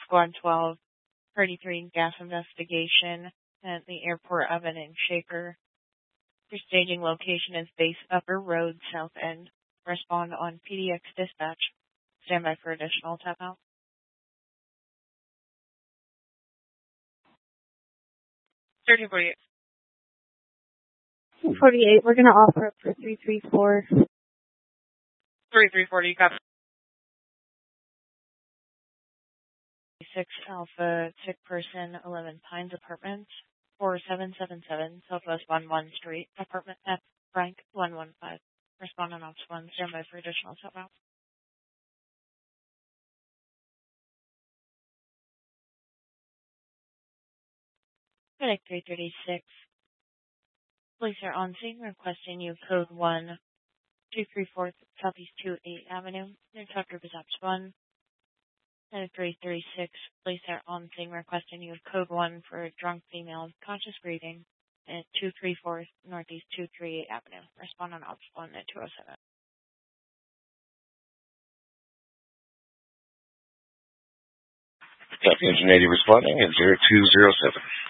Squad 12, 33 gas investigation at the airport oven in Shaker. Your staging location is Base Upper Road, South End. Respond on PDX dispatch. Stand by for additional tap out. 1348. 48, we're going to offer up for 334. 3340, copy. 6 Alpha, sick person, 11 Pines Apartments, 4777 Southwest 11 Street, Apartment F, Frank 115. Respond on Ops 1, stand by for additional tap out. Medic 336. Police are on scene requesting you code 1, 234 Southeast 28 Avenue. Their talk group is Ops 1. Medic 336. Police are on scene requesting you code 1 for a drunk female conscious breathing at 234 Northeast 238 Avenue. Respond on Ops 1 at 207. Copy, Engine 80 responding at 0207.